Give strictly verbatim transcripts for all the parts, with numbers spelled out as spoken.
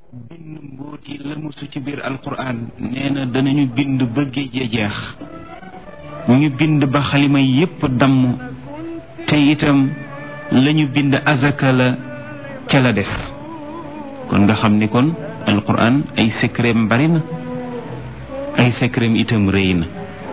bind mbóot yi lëmusu ci biir alquran nee na danañu bind ba géej ya jeex ñu bind ba xalima yépp damm te itam lañu bind azaka la ca la des kon nga xam ni kon alquran ay secretam bari na ay secretam itam rëy na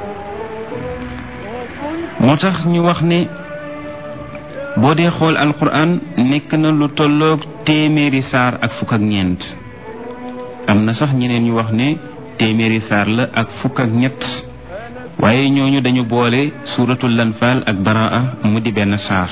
moo tax ñu wax ne boo dee xool alquran nekk na lu tolloog téeméeri saar ak fukk ak ñeent am na sax ñeneen ñu wax ne téeméeri saar la ak fukk ak ñett waaye ñooñu dañu boole suuratul lanfaal ak baraa mu di benn saar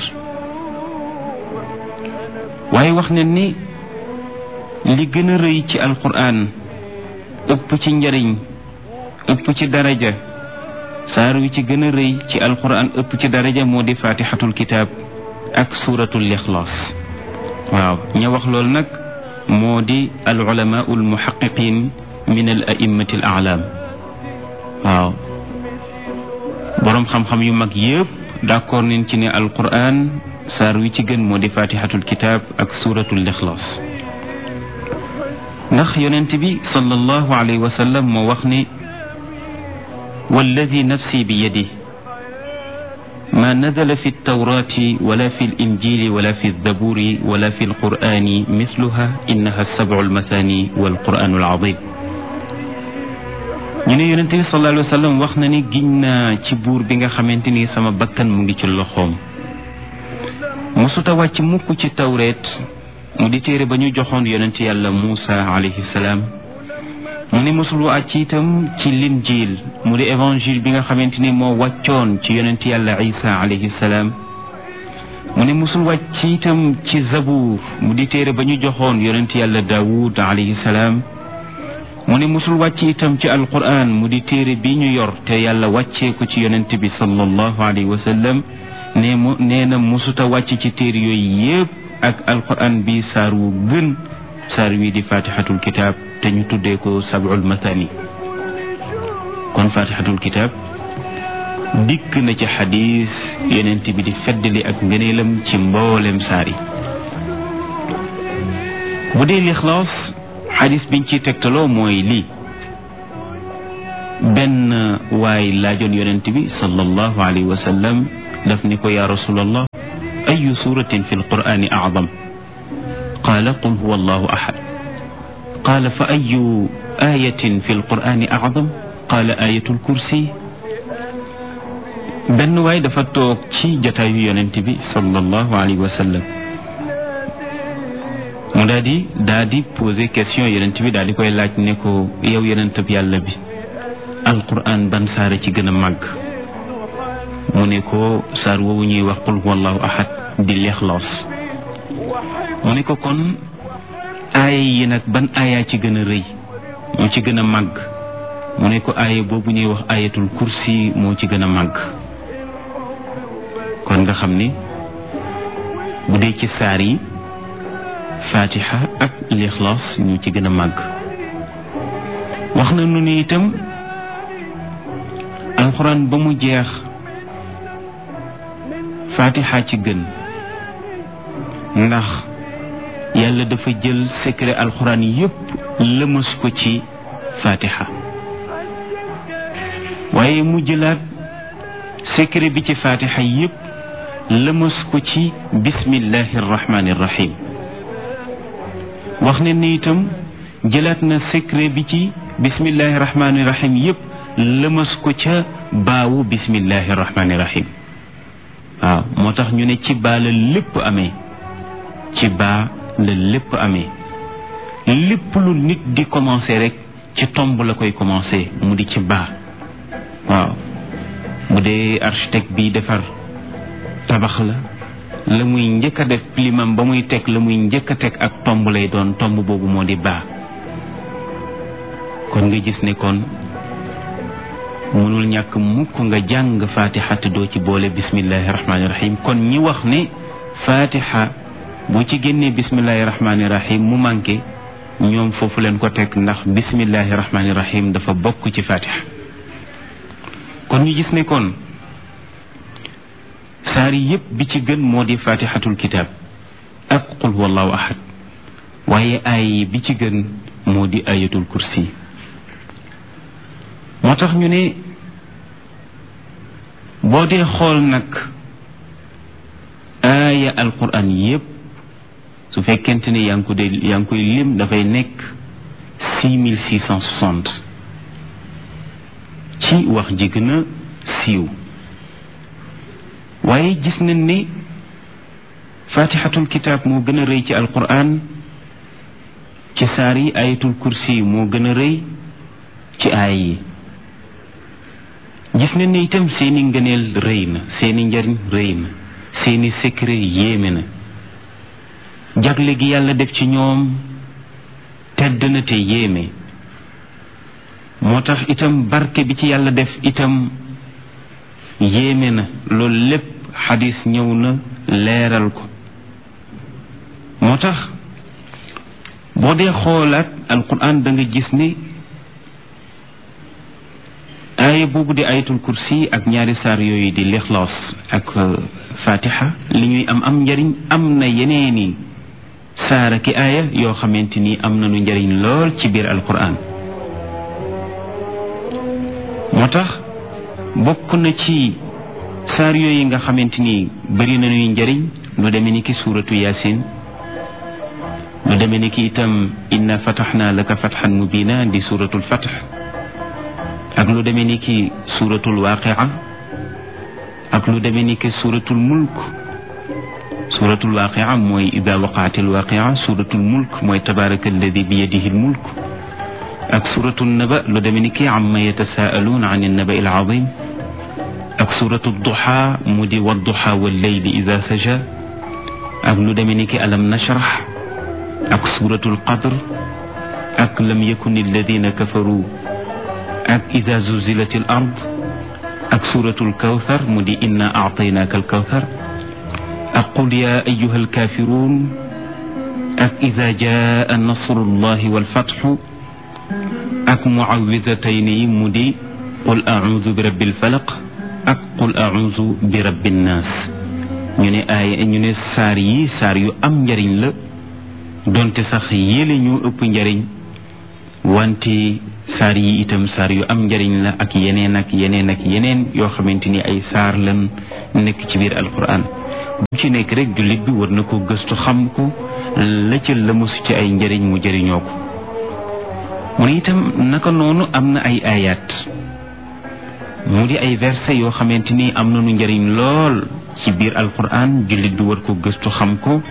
waaye wax ne ni li gën a rëy ci alquran ëpp ci njariñ ëpp ci daraja saar wi ci gën a rëy ci alquran ëpp ci daraja moo di fatihatul kitaab ak suuratul ixlaas waaw ña wax loolu nag moo di al ulamaa al muhaqqiqin min al a'immati al a'lam waaw boroom xam-xam yu mag yëpp d'accord nañ ci ne alquran saar wi ci gën moo di fatihatul kitaab ak suuratul ixlaas ndax yonent bi sallallahu alayhi wa sallam moo wax ne walladi nafsi bi yadi ما نزل في التوراة ولا في الإنجيل ولا في الزبور ولا في القرآن مثلها إنها السبع المثاني والقرآن العظيم ñu ne yonent bi sallallahu alayhi wa sallam wax na ni giñ naa ci buur bi nga xamante ni sama bakkan mu ngi ci loxoom mosuta wàcc mukk ci tawreet mu di téere ba ñu joxoon yonent yàlla Muusa alayhi salaam mu ne mosul wàcc itam ci linjiil mu di évangile bi nga xamante ni moo wàccoon ci yonent yàlla Isa alayhi salaam mu ne mosul wàcc itam ci zabuur mu di téere ba ñu joxoon yonent yàlla Daawud alayhi salaam mu ne mosul wàcc itam ci alquran mu di téere bi ñu yor te yàlla wàccee ko ci yonent bi sallallahu alayhi wa sallam nee mu nee na mosuta wàcc ci téere yooyu yépp ak alquran bi saar wu gën saar wi di fatihatul kitaab te ñu tuddee ko sab'ul mathani kon fatihatul kitaab dikk na ci xadis yonent bi di feddali ak ngëneelam ci mboolem saar yi bu dee lixlaas xadis biñ ciy tegtaloo mooy lii benn waay laajoon yonent bi sallallahu alayhi wa sallam daf ni ko yaa rasulallah ayu suratin fi alqur'ani a'zam qaala qul huwa allahu ahad qaala fa ayu ayatin fi alqur'ani a'zam qaala ayatul kursi benn waay dafa toog ci jotaayu yonent bi sallallahu alayhi wa sallam mu daal di daal di poser question yonent bi daal di koy laaj ne ko yow yonent bi yàlla bi alqur'an ban saara ci gën a màgg mu ne ko saar woowu ñuy wax qul huwa allahu ahad di lixlaas mu ne ko kon aaya yi nag ban aaya ci gën a rëy moo ci gën a màgg mu ne ko aaya boobu ñuy wax ayatul kursi moo ci gën a màgg kon nga xam ni bu dee ci saar yi fatiha ak lixlaas ñoo ci gën a màgg wax na nu ni itam alxuraan ba mu jeex fatiha ci gën ndax yàlla dafa jël secret alxuraan yépp lëmas ko ci fatiha waaye mu jëlaat secret bi ci fatiha yépp lëmas ko ci bismillahi arrahmani irrahim wax ne ni itam jëlaat na secret bi ci bismillahi arrahmani irrahim yépp lëmas ko ca baawu bismillahi arrahmani irrahim waaw moo tax ñu ne ci baa la lépp amee ci baa la lépp amee lépp lu nit di commencer rek ci tomb la koy commencer mu di ci baa waaw bu dee architecte bi defar tabax la la muy njëkk a def plimam ba muy teg la muy njëkk a teg ak tomb lay doon tomb boobu moo di baa kon nga gis ne kon mënul ñàkk mukk nga jàng fatiha te doo ci boole bismillahi rahmaani rahim kon ñi wax ne fatiha boo ci génnee bismillahi rahmaani rahim mu manqué ñoom foofu leen ko teg ndax bismillahi rahmaani rahim dafa bokk ci fatiha kon ñu gis ne kon saar yépp bi ci gën moo di fatihatul kitab ak qul huwallahu ahad waaye ay bi ci gën moo di ayatul kursi. moo tax ñu ne boo dee xool nag aaya alquran yépp su fekkente ne yaa ngi ko dee yaa ngi koy lim dafay nekk six mille six cent soixante ci wax ji gën a siiw. waaye gis nañ ni fatihatul kitaab moo gën a rëy ci alquran. ci saar yi ayatul kursi moo gën a rëy ci aay yi. gis nañ ne itam seeni ngëneel rëy na, seeni njariñ rëy na, seeni secret yéeme na. jagle gi yàlla def ci ñoom tedd na te yéeme. moo tax itam barke bi ci yàlla def itam yéeme na. loolu lépp xadis ñëw na leeral ko. moo tax boo dee xoolaat alquran da nga gis ni aaya boobu di ayatul kursi ak ñaari saar yooyu di lixlaas ak fatiha li ñuy am am njariñ am na yeneeni saara ki aaya yoo xamante ni am nañu njariñ lool ci biir alquran. moo tax bokk na ci saar yooyu nga xamante ni bari nañuy njariñ lu demee ni ki suuratu yaasin, lu demee ni ki itam inna fataxna laka fatxan mubina di suuratul fatx, ak lu demee ni ki suuratul waaqia, ak lu demee ni ki suuratul mulk. suuratul waaqia mooy ida waqaatil waaqia, suuratul mulk mooy tabaraka alladi bi yadihi lmulk, ak suuratul naba lu demee ni ki amma yatasaaluun an annaba il azim, ak suuratul duha mu di wadduha walleyli ida saja, ak lu demee ni ki alam nashrah, ak suuratul qadr, ak lam yakun alladina kafaru, ak ida zuzilat al ard, ak suuratul kawthar mu di inna aataynaaka al kawthar, ak qul ya ayuha alkafirun, ak ida jaa nasrullahi walfatxu, ak muawidatayni yi mu di qul audu bi rabbil falaq ak qul audu bi rabbin naas. ñu ne ay ñu ne saar yi saar yu am njariñ la, donte sax yéele ñu ëpp njariñ, wante saar yi itam saar yu am njariñ la ak yeneen ak yeneen ak yeneen yoo xamante ni ay saar lan nekk ci biir alquran. bu ci nekk rek jullit bi war na ko gëstu xam ko, la ca la mosu ci ay njariñ mu jëriñoo ko. mu ne itam naka noonu am na ay ayat mu di ay verset yoo xamante ni am nañu njariñ lool ci biir alquran, jullit bi war ko gëstu xam ko.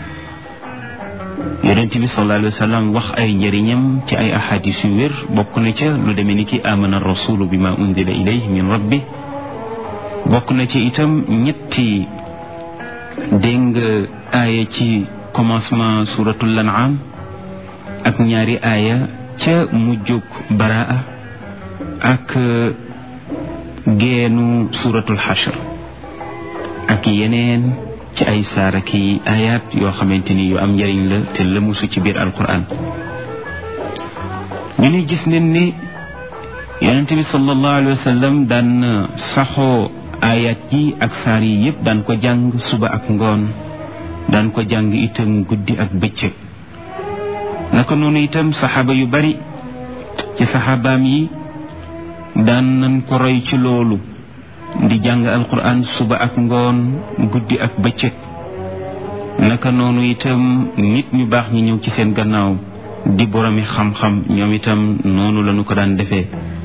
yonent bi sallallahu alayhi wa sallam wax ay njëriñam ci ay ahadis yu wér. bokk na ca lu demee ni ki amana rasulu bima unzila ilayhi min rabbi. bokk na ci itam ñetti dégg nga aaya ci commencement suratul an'am ak ñaari aaya ca mujjug baraa ak geenu suratul hashr ak yeneen ci ay saara ki ayat yoo xamante ni yu am njariñ la te lëmusu ci biir alquran. ñu ne gis nañ ni yonente bi sallallahu alayhi wa sallam daan saxoo ayat yi ak saar yi yépp daan ko jàng suba ak ngoon, daan ko jàng itam guddi ak bëccëg. naka noonu itam saxaaba yu bari ci saxaabaam yi daan nañ ko roy ci loolu, di jàng alquran suba ak ngoon, guddi ak bëccëg. naka noonu itam nit ñu baax ñi ñëw ci seen gannaaw di boromi xam-xam, ñoom itam noonu lañu ko daan defee.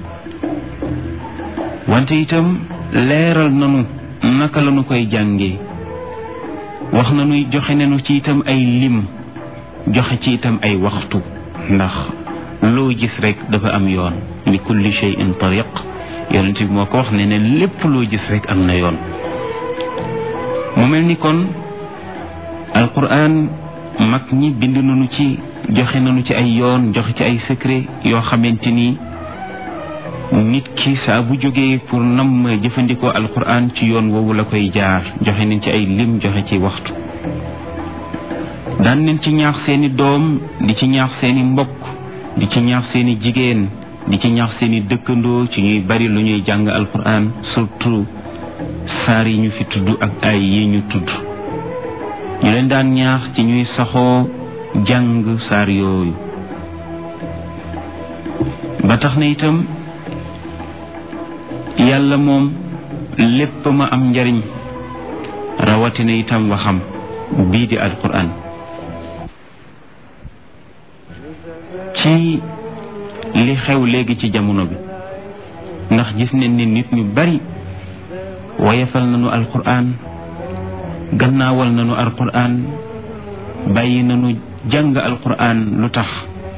wante itam leeral nanu naka lañu koy jàngee, wax nañu joxe nañu ci itam ay lim, joxe ci itam ay waxtu, ndax loo gis rek dafa am yoon. li kulli shay'in tariq, yonent bi moo ko wax ne ne lépp loo gis rek am na yoon. mu mel ni kon alquran mag ñi bind nañu ci, joxe nañu ci ay yoon, joxe ci ay secret yoo xamante ni nit ki saa bu jógee pour nam jëfandikoo alquran ci yoon woowu la koy jaar. joxe nañ ci ay lim, joxe ci waxtu. daan nañ ci ñaax seeni doom, di ci ñaax seeni mbokk, di ci ñaax seeni jigéen, di ci ñaax seeni dëkkandoo ci ñuy bari lu ñuy jàng alquran, surtout saar yi ñu fi tudd ak ay yi ñu tudd. ñu leen daan ñaax ci ñuy saxoo jàng saar yooyu. ba tax na itam yàlla moom lépp ma am njariñ, rawatina itam waxam bii di alquran. ci li xew léegi ci jamono bi, ndax gis nañ ne nit ñu bari woyefal nañu alquran, gannaawal nañu alquran, bàyyi nañu jàng alquran. lu tax?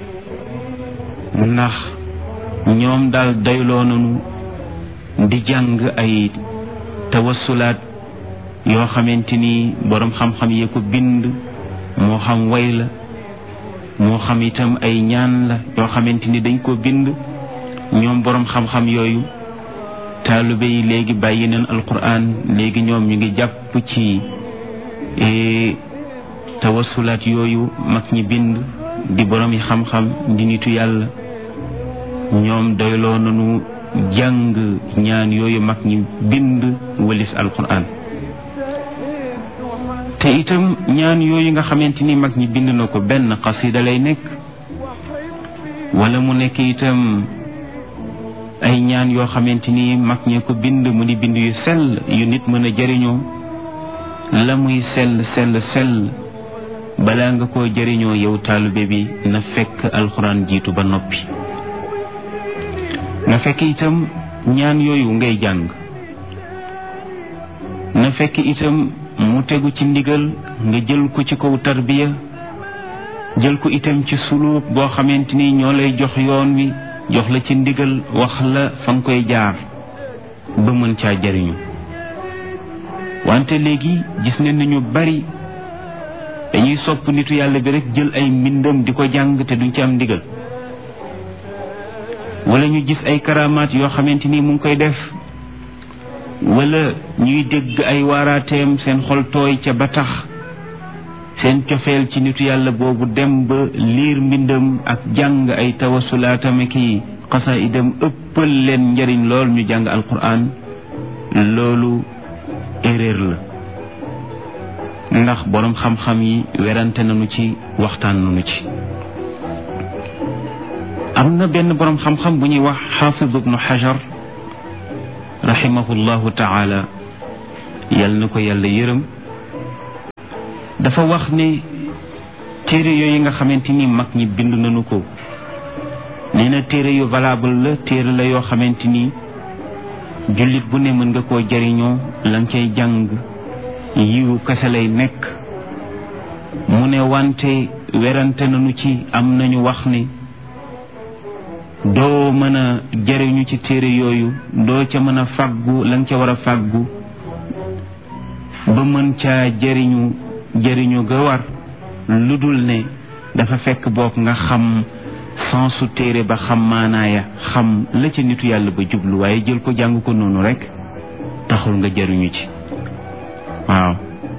ndax ñoom daal doyloo nañu di jàng ay tawassulaat yoo xamante ni boroom xam-xam yee ko bind, moo xam way la moo xam itam ay ñaan la yoo xamante ni dañ ko bind. ñoom boroom xam-xam yooyu taalibe yi léegi bàyyi nañ alquran, léegi ñoom ñu ngi jàpp ci tawassulaat yooyu mag ñi bind, di boroom yi xam-xam, di nitu yàlla. ñoom doyloo nañu jàng ñaan yooyu mag ñi bind walis alquran. te itam ñaan yooyu nga xamante ni mag ñi bind na ko, benn xasida lay nekk, wala mu nekk itam ay ñaan yoo xamante ni mag ñee ko bind, mu di bind yu sell yu nit mën a jëriñoo. la muy sell sell sell balaa nga koo jëriñoo yow taalibe bi, na fekk alxuraan jiitu ba noppi. na fekk itam ñaan yooyu ngay jàng, na fekk itam mu tegu ci ndigal, nga jël ko ci kaw tarbiya, jël ko itam ci suluk boo xamante ni ñoo lay jox yoon wi, jox la ci ndigal, wax la fa nga koy jaar ba mën caa jariñu. wante léegi gis nañ ne ñu bari dañuy sopp nitu yàlla bi rek jël ay mbindam di ko jàng te duñ ci am ndigal, wala ñu gis ay karamaat yoo xamante ni mu ngi koy def, wala ñuy dégg ay waaraateem seen xol tooy ca ba tax seen cofeel ci nitu yàlla boobu dem ba liir mbindam ak jàng ay tawasulaatam ki xasaayidam ëppal leen njariñ lool ñu jàng alquran. loolu erreur la, ndax boroom xam-xam yi werante nañu ci, waxtaan nañu ci. am na benn boroom xam-xam bu ñuy wax xaafid ibnu xajar rahimahullahu taala, yal na ko yàlla yërëm, dafa wax ne téere yooyu nga xamante ni mag ñi bind nañu ko, nee na téere yu valable la, téere la yoo xamante ni jullit bu ne mën nga koo jariñoo, la nga cay jàng yiwu kese lay nekk. mu ne wante werante nañu ci, am nañu wax ne doo mën a jariñu ci téere yooyu, doo ca mën a fàggu la nga ca war a fàggu ba mën caa jariñu jariñu ga war, lu dul ne dafa fekk boog nga xam sensu téere ba, xam maanaaya, xam la ca nitu yàlla ba jublu, waaye jël ko jàng ko noonu rek taxul nga jariñu ci. waaw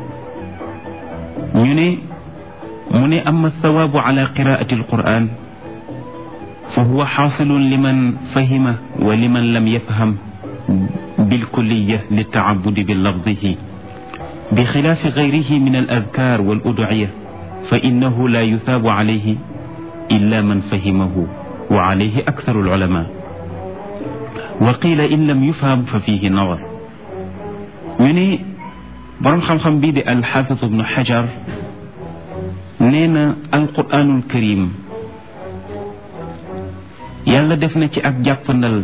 ñu ne mu ne amma thawaabu ala qiraati alquran fa huwa xaasilun liman fahima wa liman lam yafham bilkulliya litaabudi bi lafdihi bi xilaafi gayrihi min al adkaar wal uduciya fa innahu la yusaabu alayhi illa man fahimahu wa alayhi aktharu alulama wa qiila in lam yufham fa fihi nadar. ñu ne boroom xam-xam bii di alxaafis ibnu xajar nee na alquranul karim yàlla def na ci ak jàppandal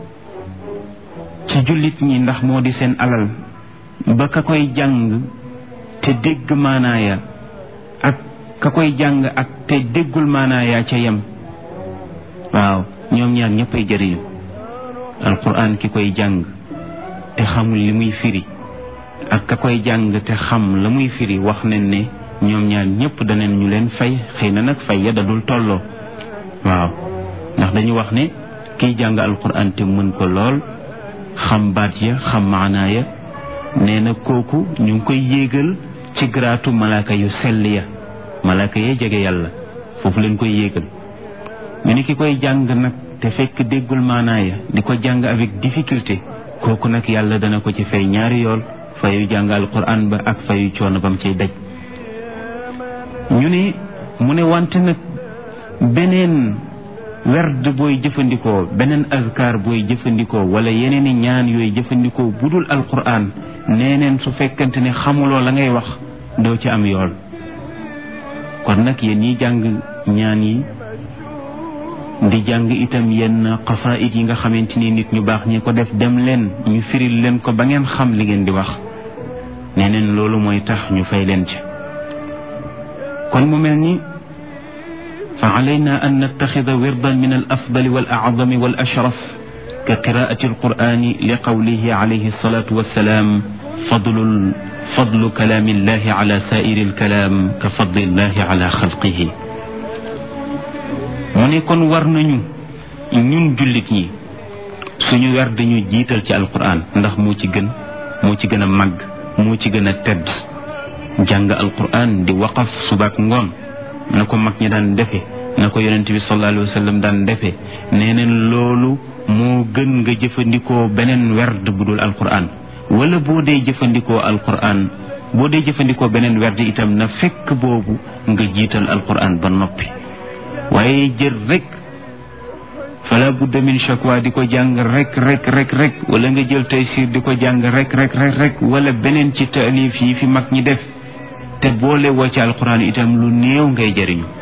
ci jullit ñi, ndax moo di seen alal, ba ka koy jàng te dégg maanaaya ak ka koy jàng ak te déggul maanaaya ca yem. waaw ñoom ñaar ñëppay jëriñu. alquran ki koy jàng te xamul li muy firi ak ka koy jàng te xam la muy firi, wax nañ ne ñoom ñaar ñëpp danañ ñu leen fay. xëy na nag fay ya dadul tolloo. waaw ndax dañu wax ne kiy jàng alquran te mën ko lool, xam baat ya, xam maanaa ya, nee na kooku ñu ngi koy yéegal ci garaatu malaaka yu sell ya, malaaka ya jege yàlla, foofu leen koy yéegal. ñu ne ki koy jàng nag te fekk déggul maanaa ya, di ko jàng avec difficulté, kooku nag yàlla dana ko ci fay ñaari yool, fayu jàng alquran ba ak fayu coono bam ciy daj. ñu ne mu ne wante nag beneen werd booy jëfandikoo beneen azkar booy jëfandikoo wala yeneen i ñaan yooyu jëfandikoo budul alquran nee neen su fekkante ne xamuloo la ngay wax doo ci am yool kon nag yéen ñi jàng ñaan yi di jàng itam yenn xasaayid yi nga xamante ni nit ñu baax ñi ko def dem leen ñu firil leen ko ba ngeen xam li ngeen di wax nee neen loolu mooy tax ñu fay leen ci kon mu mel ni fa alayna an nattaxida wirdan min al afdali wal acdami wal ashraf ka qiraati alqurani li qawlihi alayhi salatu wassalaam fadlul fadlu kalaamillahi ala saairi alkalaam ka fadlillahi ala xalqihi mu ne kon war nañu ñun jullit ñi suñu wer dañu jiital ci alquran ndax moo ci gën moo ci gën a màgg moo ci gën a tedd jàng alquran di waqaf subaak ngoon na ko mag ñi daan defe na ko yonent bi sallallahu alayhi wa sallam daan defe nee neen loolu moo gën nga jëfandikoo beneen werd bu dul alquran wala boo dee jëfandikoo alquran boo dee jëfandikoo beneen werd itam na fekk boobu nga jiital alquran ba noppi waaye jël rek fala budda min shakwa di ko jàng rek rek rek rek wala nga jël taysir di ko jàng rek rek rek rek wala beneen ci taalif yi fi mag ñi def te boole woo ci alquran itam lu néew ngay jëriñu